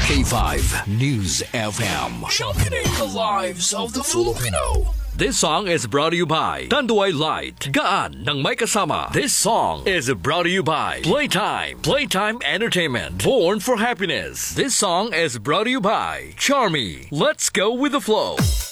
K5 News FM. Championing the lives of the Filipino. This song is brought to you by Tanduay Light. Gaan ng may kasama. This song is brought to you by Playtime. Playtime Entertainment. Born for happiness. This song is brought to you by Charmy. Let's go with the flow.